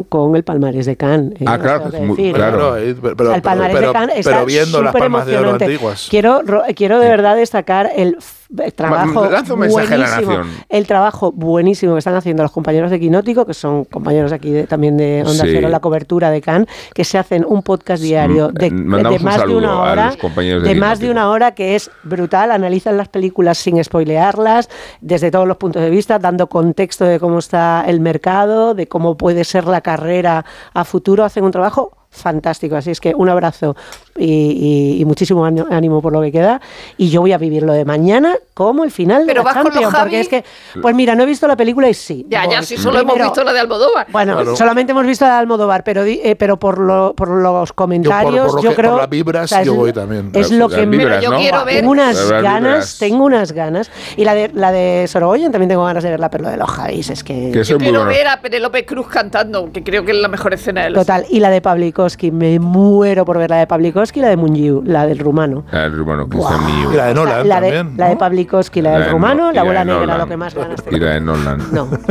con el palmarés de Cannes. Claro, claro. El palmarés de Cannes está súper emocionante. Quiero de verdad destacar el trabajo buenísimo, el trabajo buenísimo que están haciendo los compañeros de Quinótico, que son compañeros aquí también de Onda Cero, la cobertura de Cannes, que se hacen un podcast diario de más de una hora, que es brutal, analizan las películas sin spoilearlas, desde todos los puntos de vista, dando contexto de cómo está el mercado, de cómo puede ser la carrera a futuro, hacen un trabajo fantástico, así es que un abrazo y muchísimo ánimo por lo que queda, y yo voy a vivir lo de mañana como el final de la Champions, porque es que, pues mira, no he visto la película y sí. Ya, sí, solo hemos visto la de Almodóvar. Bueno, solamente hemos visto la de Almodóvar, pero por los comentarios, yo creo... Por las vibras, yo voy también. Es lo que yo quiero ver. Tengo unas ganas, y la de Sorogoyen también tengo ganas de verla, pero lo de los Javis es que... Yo quiero ver a Penélope Cruz cantando, que creo que es la mejor escena de los... Total, y la de Pavlikovsky, me muero por ver la de Pavlikovsky y la de Mungiu, la del rumano. La del rumano, Cristian Mungiu. Y la de Nolan también, la de Pavlikovsky, la del rumano, la bola negra, lo que más ganas tengo. Y la de Nolan.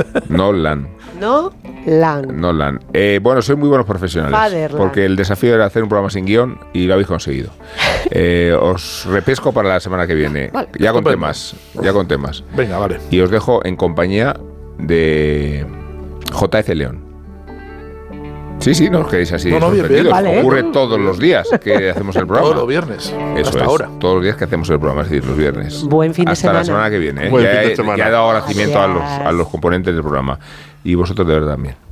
Nolan. Bueno, sois muy buenos profesionales. Fatherland. Porque el desafío era hacer un programa sin guión y lo habéis conseguido. Os repesco para la semana que viene. Vale. Ya con temas. Venga, vale. Y os dejo en compañía de J.F. León. Sí, no os quedéis así sorprendidos. Vale. Ocurre todos los días que hacemos el programa. Todos los viernes. Eso hasta es, ahora. todos los días que hacemos el programa, es decir, los viernes. Buen fin de semana. Hasta la semana que viene. Buen fin de semana. Ya he dado agradecimiento a los componentes del programa. Y vosotros de verdad también.